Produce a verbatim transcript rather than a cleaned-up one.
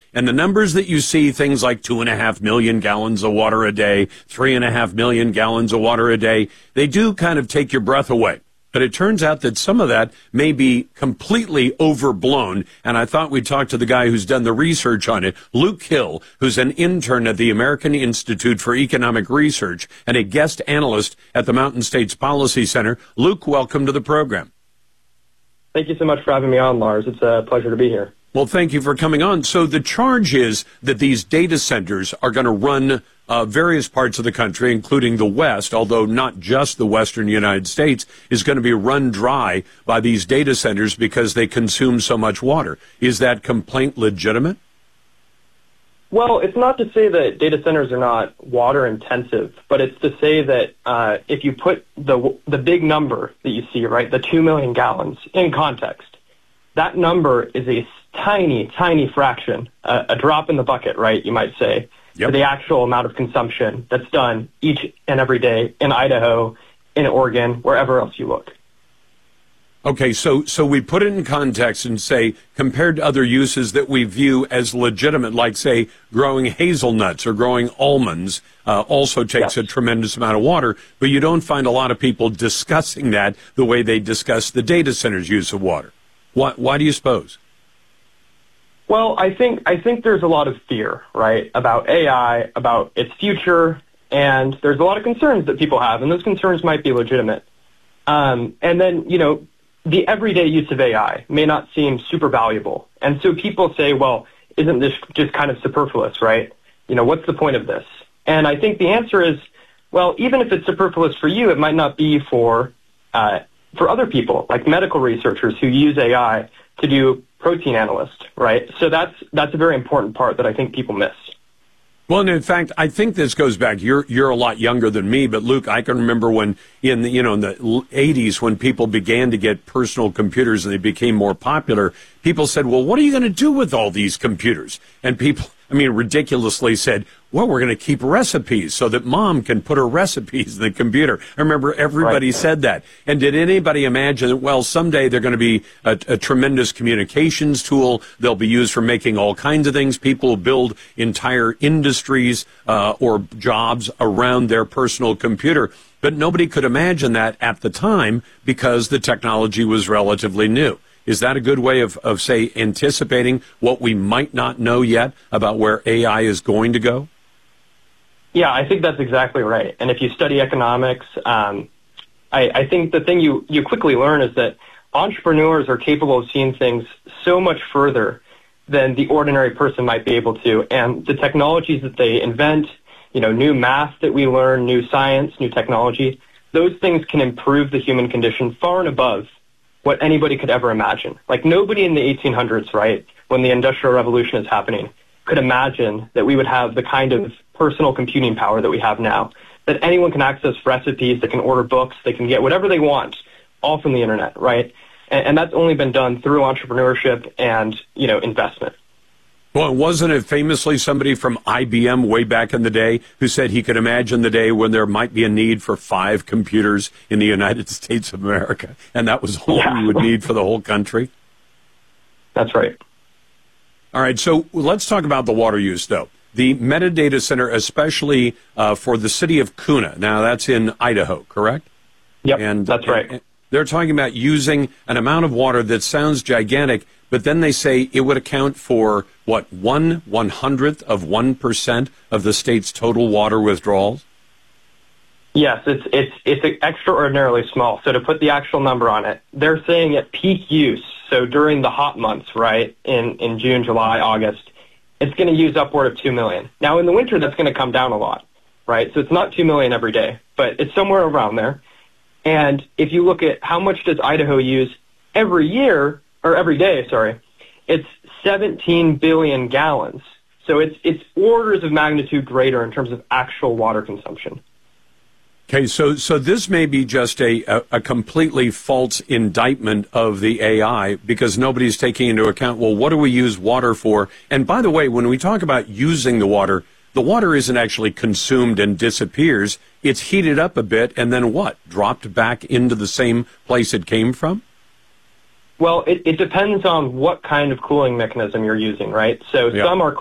And the numbers that you see, things like two and a half million gallons of water a day, three and a half million gallons of water a day, they do kind of take your breath away. But it turns out that some of that may be completely overblown. And I thought we'd talk to the guy who's done the research on it, Luke Hill, who's an intern at the American Institute for Economic Research and a guest analyst at the Mountain States Policy Center. Luke, welcome to the program. Thank you so much for having me on, Lars. It's a pleasure to be here. Well, thank you for coming on. So the charge is that these data centers are going to run uh, various parts of the country, including the West, although not just the Western United States, is going to be run dry by these data centers because they consume so much water. Is that complaint legitimate? Well, it's not to say that data centers are not water intensive, but it's to say that uh, if you put the the big number that you see, right, the two million gallons in context, that number is a tiny, tiny fraction, uh, a drop in the bucket, right, you might say, yep, for the actual amount of consumption that's done each and every day in Idaho, in Oregon, wherever else you look. Okay, so so we put it in context and say, compared to other uses that we view as legitimate, like, say, growing hazelnuts or growing almonds, uh, also takes yes. a tremendous amount of water, but you don't find a lot of people discussing that the way they discuss the data center's use of water. Why, why do you suppose? Well, I think I think there's a lot of fear, right, about A I, about its future, and there's a lot of concerns that people have, and those concerns might be legitimate. Um, and then, you know, the everyday use of A I may not seem super valuable. And so people say, well, isn't this just kind of superfluous, right? You know, what's the point of this? And I think the answer is, well, even if it's superfluous for you, it might not be for uh, for other people, like medical researchers who use A I to do protein analyst, right? So that's that's a very important part that I think people miss. Well, and in fact, I think this goes back. You're you're a lot younger than me, but Luke, I can remember when in the, you know in the eighties when people began to get personal computers and they became more popular. People said, "Well, what are you going to do with all these computers?" And people, I mean, ridiculously said, "Well, we're going to keep recipes so that mom can put her recipes in the computer." I remember everybody right. said that. And did anybody imagine that, well, someday they're going to be a, a tremendous communications tool? They'll be used for making all kinds of things. People will build entire industries uh, or jobs around their personal computer. But nobody could imagine that at the time because the technology was relatively new. Is that a good way of, of, say, anticipating what we might not know yet about where A I is going to go? Yeah, I think that's exactly right. And if you study economics, um, I, I think the thing you, you quickly learn is that entrepreneurs are capable of seeing things so much further than the ordinary person might be able to. And the technologies that they invent, you know, new math that we learn, new science, new technology, those things can improve the human condition far and above what anybody could ever imagine. Like nobody in the eighteen hundreds, right, when the Industrial Revolution is happening, could imagine that we would have the kind of personal computing power that we have now, that anyone can access recipes, they can order books, they can get whatever they want, all from the internet, right? And, and that's only been done through entrepreneurship and, you know, investment. Well, wasn't it famously somebody from I B M way back in the day who said he could imagine the day when there might be a need for five computers in the United States of America, and that was all yeah. we would need for the whole country? That's right. All right, so let's talk about the water use, though. The metadata center, especially uh, for the city of Kuna. Now, that's in Idaho, correct? Yep, and, that's right. And they're talking about using an amount of water that sounds gigantic, but then they say it would account for, what, one one-hundredth of one percent of the state's total water withdrawals? Yes, it's it's it's extraordinarily small. So to put the actual number on it, they're saying at peak use, so during the hot months, right, in, in June, July, August, it's going to use upward of two million. Now, in the winter, that's going to come down a lot, right? So it's not two million every day, but it's somewhere around there. And if you look at how much does Idaho use every year, or every day, sorry, it's seventeen billion gallons. So it's it's orders of magnitude greater in terms of actual water consumption. Okay, so so this may be just a, a, a completely false indictment of the A I because nobody's taking into account, well, what do we use water for? And by the way, when we talk about using the water, the water isn't actually consumed and disappears. It's heated up a bit and then what? Dropped back into the same place it came from? Well, it, it depends on what kind of cooling mechanism you're using, right? So yeah. some are